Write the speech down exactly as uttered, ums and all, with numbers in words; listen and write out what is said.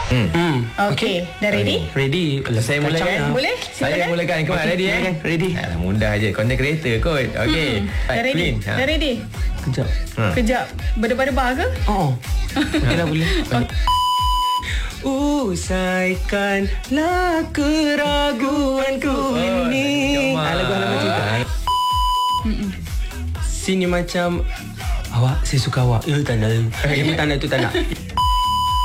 Hmm. Hmm. Okey, dah ready? Ready. Saya mulakan. Boleh? Saya Silakan. mulakan. Kau Okey, ready eh? silakan. Ready. Alah, mudah je. Content creator kot. Okey. Hmm. Dah ready? Queen. Ha. Dah ready? Kejap. Ha. Kejap. Berdebar-debar ke? Oh. Okey dah boleh. Usaikanlah keraguanku Oh, ini. jom, Ah, lagu halaman cinta. Sini macam awak, saya suka awak. Ya, tak nak. Yang tak nak tu tak nak.